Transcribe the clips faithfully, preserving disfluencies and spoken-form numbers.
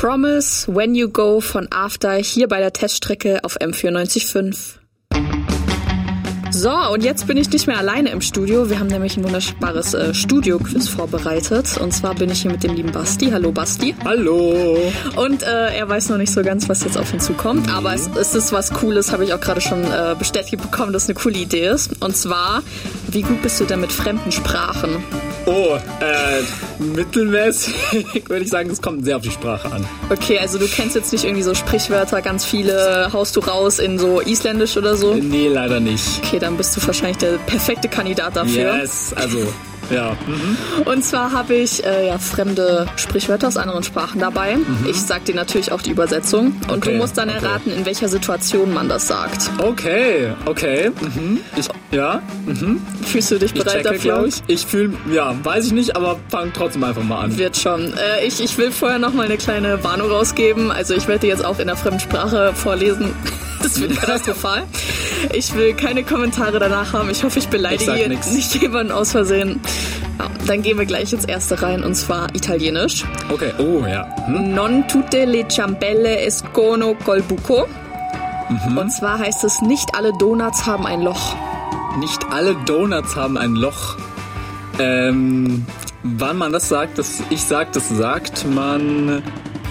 Promise When You Go von After hier bei der Teststrecke auf M vierundneunzig Komma fünf. So, und jetzt bin ich nicht mehr alleine im Studio. Wir haben nämlich ein wunderbares äh, Studio-Quiz vorbereitet. Und zwar bin ich hier mit dem lieben Basti. Hallo Basti. Hallo. Und äh, er weiß noch nicht so ganz, was jetzt auf ihn zukommt. Mhm. Aber es, es ist was Cooles, habe ich auch gerade schon äh, bestätigt bekommen, dass es eine coole Idee ist. Und zwar, wie gut bist du denn mit fremden Sprachen? Oh, äh, mittelmäßig würde ich sagen, es kommt sehr auf die Sprache an. Okay, also du kennst jetzt nicht irgendwie so Sprichwörter, ganz viele haust du raus in so Isländisch oder so? Nee, leider nicht. Okay, dann bist du wahrscheinlich der perfekte Kandidat dafür. Yes, also, ja. Mhm. Und zwar habe ich äh, ja fremde Sprichwörter aus anderen Sprachen dabei. Mhm. Ich sag dir natürlich auch die Übersetzung. Und okay, du musst dann okay. erraten, in welcher Situation man das sagt. Okay, okay. Mhm. Ich, ja. Mhm. Fühlst du dich bereit ich checke, dafür? Ich, ich fühle, ja, weiß ich nicht, aber fang trotzdem einfach mal an. Wird schon. Äh, ich, ich will vorher noch mal eine kleine Warnung rausgeben. Also ich werde dir jetzt auch in der fremden Sprache vorlesen. Das wird katastrophal. Ich will keine Kommentare danach haben. Ich hoffe, ich beleidige ich nicht jemanden aus Versehen. Ja, dann gehen wir gleich ins erste rein, und zwar Italienisch. Okay, oh ja. Hm. Non tutte le ciambelle escono col buco. Mhm. Und zwar heißt es, nicht alle Donuts haben ein Loch. Nicht alle Donuts haben ein Loch. Ähm, wann man das sagt, das ich sag, das sagt man,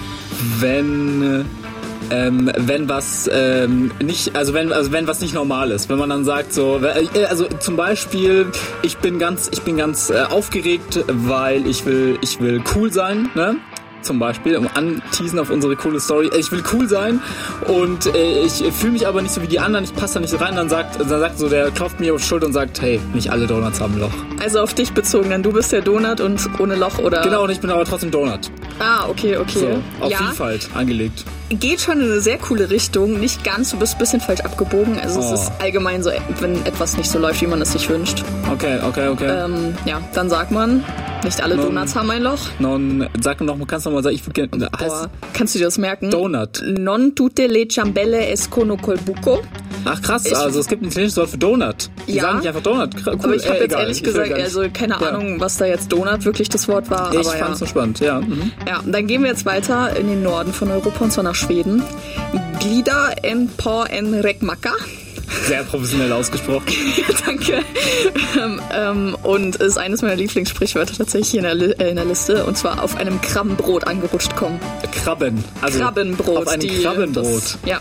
wenn... Ähm, wenn was ähm, nicht, also wenn, also wenn was nicht normal ist, wenn man dann sagt so, also zum Beispiel, ich bin ganz, ich bin ganz äh, aufgeregt, weil ich will, ich will cool sein, ne? Zum Beispiel, um anteasen auf unsere coole Story. Ich will cool sein und äh, ich fühle mich aber nicht so wie die anderen, ich passe da nicht so rein. Dann sagt, dann sagt so, der klopft mir auf die Schulter und sagt, hey, nicht alle Donuts haben ein Loch. Also auf dich bezogen, denn du bist der Donut und ohne Loch, oder? Genau, und ich bin aber trotzdem Donut. Ah, okay, okay. So, auf ja. Vielfalt angelegt. Geht schon in eine sehr coole Richtung. Nicht ganz, du bist ein bisschen falsch abgebogen. Also oh. es ist allgemein so, wenn etwas nicht so läuft, wie man es sich wünscht. Okay, okay, okay. Ähm, ja, dann sagt man, nicht alle non, Donuts haben ein Loch. Non, sag noch mal, kannst du noch mal sagen, ich würde gerne... Kannst du dir das merken? Donut. Non tutte le ciambelle escono col buco. Ach krass, ich, also es gibt ein italienisches Wort für Donut. Die ja, sagen nicht einfach Donut. Cool, aber ich habe äh, jetzt ehrlich ich gesagt, also keine ja. Ahnung, was da jetzt Donut wirklich das Wort war. Ich aber fand's ja. so spannend, ja. Mhm. Ja, dann gehen wir jetzt weiter in den Norden von Europa, und zwar nach Schweden. Glida en po en räkmacka. Sehr professionell ausgesprochen. Danke. Ähm, ähm, und ist eines meiner Lieblingssprichwörter tatsächlich hier in der, Li- äh, in der Liste. Und zwar auf einem Krabbenbrot angerutscht kommen. Krabben. Also Krabbenbrot. Auf einem die, Krabbenbrot. Das, ja.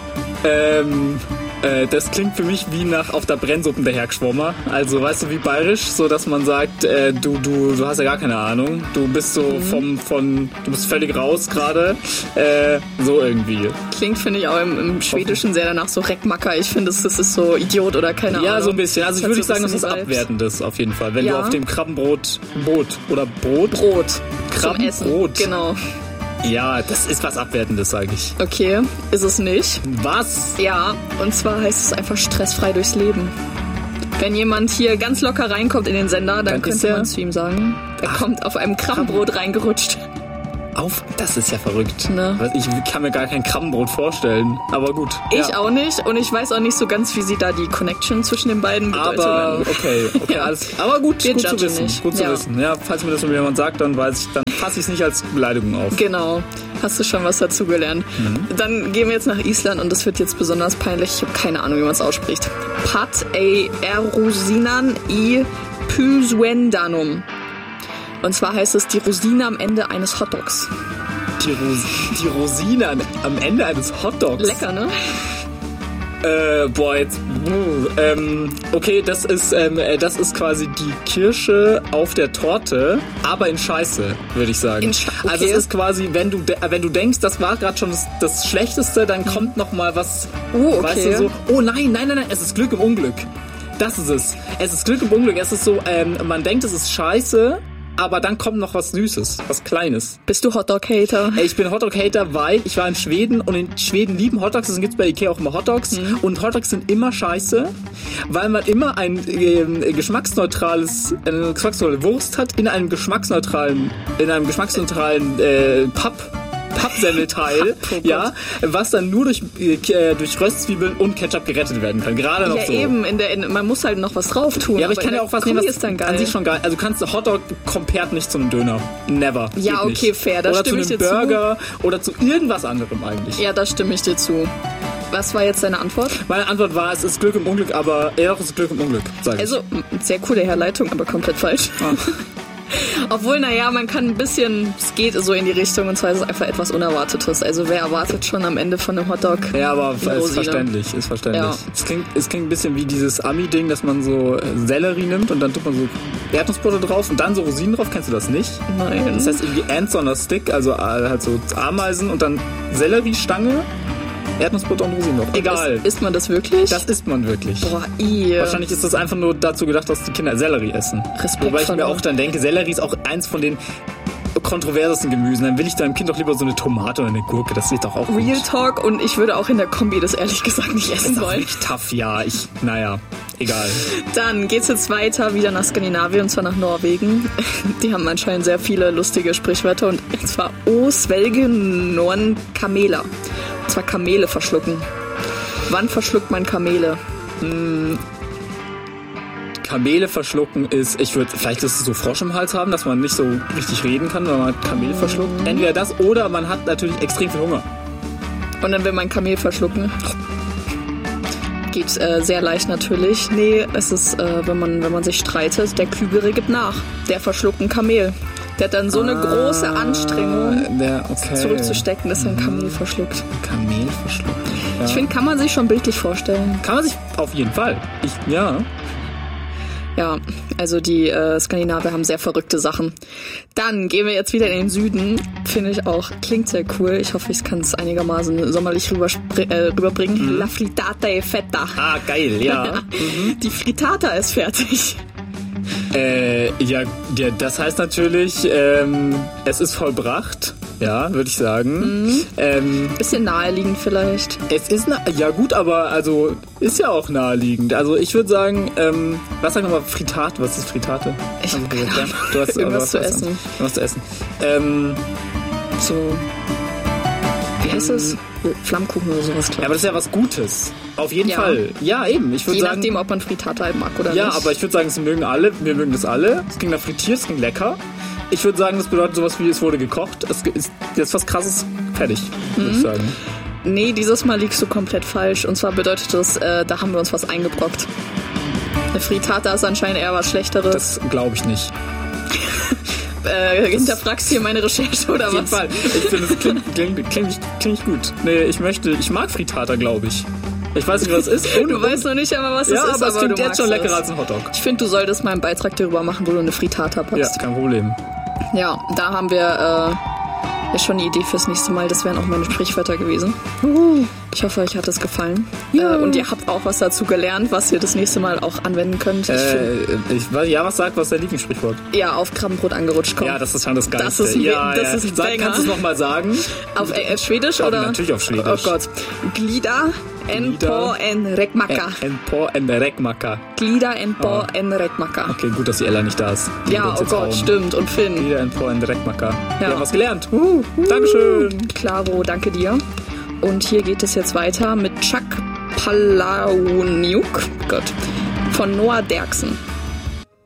Ähm... Das klingt für mich wie nach auf der Brennsuppen dahergeschwommen. Also, weißt du, wie bayerisch, so dass man sagt, äh, du, du, du hast ja gar keine Ahnung. Du bist so mhm. vom, von, du bist völlig raus gerade. Äh, so irgendwie. Klingt, finde ich, auch im, im Schwedischen sehr danach so Reckmacker. Ich finde, das, das ist so Idiot oder keine ja, Ahnung. Ja, so ein bisschen. Also, ich würde so sagen, das ist Abwertendes auf jeden Fall. Wenn ja. du auf dem Krabbenbrot, Brot oder Brot. Brot. Krabbenbrot. Genau. Ja, das ist was Abwertendes, sage ich. Okay, ist es nicht. Was? Ja, und zwar heißt es einfach stressfrei durchs Leben. Wenn jemand hier ganz locker reinkommt in den Sender, dann, dann könnte man zu ihm sagen, er Ach, kommt auf einem Krabbenbrot reingerutscht. Auf, das ist ja verrückt. Ne? Ich kann mir gar kein Krabbenbrot vorstellen, aber gut. Ich ja. auch nicht, und ich weiß auch nicht so ganz, wie sie da die Connection zwischen den beiden bedeutet. Aber okay, okay, ja. alles. Aber gut, gut zu wissen. Nicht. Gut zu ja. wissen. Ja, falls mir das nur jemand sagt, dann weiß ich, dann fasse ich es nicht als Beleidigung auf. Genau. Hast du schon was dazugelernt. Mhm. Dann gehen wir jetzt nach Island, und das wird jetzt besonders peinlich. Ich habe keine Ahnung, wie man es ausspricht. Pat ei erusinan i pyswendanum. Und zwar heißt es die Rosine am Ende eines Hotdogs. Die, Ros- die Rosine am Ende eines Hotdogs? Lecker, ne? Äh, boah, jetzt, uh, ähm, okay, das ist, ähm, das ist quasi die Kirsche auf der Torte, aber in Scheiße, würde ich sagen. In Sche- okay. Also es ist quasi, wenn du, de- wenn du denkst, das war gerade schon das, das Schlechteste, dann kommt noch mal was, oh, okay. weißt du, so, oh nein, nein, nein, nein, es ist Glück im Unglück. Das ist es. Es ist Glück im Unglück. Es ist so, ähm, man denkt, es ist Scheiße, aber dann kommt noch was Süßes, was Kleines. Bist du Hotdog-Hater? Ich bin Hotdog-Hater, weil ich war in Schweden, und in Schweden lieben Hotdogs, deswegen gibt's bei Ikea auch immer Hotdogs. Mhm. Und Hotdogs sind immer scheiße, weil man immer ein äh, geschmacksneutrales, eine geschmacksneutrale Wurst hat in einem geschmacksneutralen, in einem geschmacksneutralen äh, Papp. Pappsemmelteil, oh ja, was dann nur durch, äh, durch Röstzwiebeln und Ketchup gerettet werden kann. Gerade noch ja, so. Ja eben, in der, in, man muss halt noch was drauf tun. Ja, aber, aber ich kann ja auch was nehmen, was ist dann geil. An sich schon geil. Also du kannst Hotdog komplett nicht zu einem Döner. Never. Ja, okay, nicht. fair, da oder stimme ich dir zu. Oder zu einem Burger oder zu irgendwas anderem eigentlich. Ja, da stimme ich dir zu. Was war jetzt deine Antwort? Meine Antwort war, es ist Glück im Unglück, aber eher auch es ist Glück im Unglück, sag ich. Also, sehr coole Herleitung, aber komplett falsch. Ah. Obwohl, naja, man kann ein bisschen, es geht so in die Richtung, und zwar ist es einfach etwas Unerwartetes. Also wer erwartet schon am Ende von einem Hotdog? Ja, aber ist verständlich, ist verständlich. Ja. Es klingt, es klingt ein bisschen wie dieses Ami-Ding, dass man so Sellerie nimmt und dann tut man so Erdnussbutter drauf und dann so Rosinen drauf. Kennst du das nicht? Nein. Das heißt irgendwie Ants on a Stick, also halt so Ameisen und dann Selleriestange. Erdnussbutter und Rosinen drauf. Egal. Ist, isst man das wirklich? Das isst man wirklich. Boah, ih. Wahrscheinlich ist das einfach nur dazu gedacht, dass die Kinder Sellerie essen. Respekt. Wobei ich mir auch dann denke, Sellerie ist auch eins von den kontroversesten Gemüsen. Dann will ich deinem Kind doch lieber so eine Tomate oder eine Gurke. Das sieht doch auch gut. Real Talk, und ich würde auch in der Kombi das ehrlich gesagt nicht essen das wollen. Das ist tough, ja. Ich, naja, egal. Dann geht's jetzt weiter wieder nach Skandinavien, und zwar nach Norwegen. Die haben anscheinend sehr viele lustige Sprichwörter, und zwar O Svelge Norn Kamela. Und zwar Kamele verschlucken. Wann verschluckt man Kamele? Hm, Kamele verschlucken ist, ich würde, vielleicht ist es so Frosch im Hals haben, dass man nicht so richtig reden kann, wenn man Kamel verschluckt. Entweder das oder man hat natürlich extrem viel Hunger. Und dann will man Kamel verschlucken. Geht äh, sehr leicht natürlich. Nee, es ist, äh, wenn man, wenn man sich streitet, der Klügere gibt nach. Der verschluckt ein Kamel. Der hat dann so eine ah, große Anstrengung, der, okay. zurückzustecken, dass er ein Kamel verschluckt. Kamel verschluckt. Ja. Ich finde, kann man sich schon bildlich vorstellen. Kann man sich auf jeden Fall. Ich, ja. Ja, also die äh, Skandinavier haben sehr verrückte Sachen. Dann gehen wir jetzt wieder in den Süden. Finde ich auch, klingt sehr cool. Ich hoffe, ich kann es einigermaßen sommerlich rüberspr- äh, rüberbringen. Mhm. La frittata è fetta. Ah, geil, ja. mhm. Die Frittata ist fertig. Äh, ja, ja, das heißt natürlich, ähm, es ist vollbracht, ja, würde ich sagen. Mhm. Ähm, Bisschen naheliegend vielleicht. Es ist, na- ja gut, aber also, ist ja auch naheliegend. Also ich würde sagen, ähm, was sag nochmal, Frittata, was ist Frittata? Ich also, hab keine Ahnung. Du hast irgendwas was zu essen. Was zu essen. Ähm, so, wie heißt es? Flammkuchen oder sowas, klar. Ja, aber das ist ja was Gutes. Auf jeden ja. Fall. Ja, eben. Ich Je sagen, nachdem, ob man Frittata halt mag oder ja, nicht. Ja, aber ich würde sagen, es mögen alle. Wir mögen das alle. Es ging nach frittiert, es ging lecker. Ich würde sagen, das bedeutet sowas wie, es wurde gekocht. Es ist jetzt was Krasses fertig, mhm. würde ich sagen. Nee, dieses Mal liegst du komplett falsch. Und zwar bedeutet das, äh, da haben wir uns was eingebrockt. Eine Frittata ist anscheinend eher was Schlechteres. Das glaube ich nicht. Äh, hinterfragst hier meine Recherche oder was? Auf jeden Fall. Ich finde, das klingt, klingt, klingt, klingt gut. Nee, ich möchte, ich mag Frittata, glaube ich. Ich weiß nicht, was es ist. Und, du weißt noch nicht einmal, was es ja, ist, aber es aber klingt du jetzt schon leckerer es. als ein Hotdog. Ich finde, du solltest mal einen Beitrag darüber machen, wo du eine Frittata packst. Ja, kein Problem. Ja, da haben wir äh, ja schon eine Idee fürs nächste Mal. Das wären auch meine Sprichwörter gewesen. Uh. Ich hoffe, euch hat es gefallen. Ja. Äh, und ihr habt auch was dazu gelernt, was ihr das nächste Mal auch anwenden könnt. Ich äh, ich, ja, was sagt, was ist dein Lieblingssprichwort? Ja, auf Krabbenbrot angerutscht kommen. Ja, das ist schon das Geilste. Das ist ein, ja, das ja. ist ein Sag, kannst du es nochmal sagen? Auf äh, Schwedisch ja, oder? Natürlich auf Schwedisch. Oh Gott. Glida en på en räkmacka. En på en räkmacka. Glida en på oh. en räkmacka. Okay, gut, dass die Ella nicht da ist. Die ja, oh Gott, hauen. Stimmt. Und Finn. Glida en på en räkmacka. Ja. Wir haben was gelernt. Uh, uh. Dankeschön. Klaro, danke dir. Und hier geht es jetzt weiter mit Chuck Palahniuk, Gott, von Noah Derksen.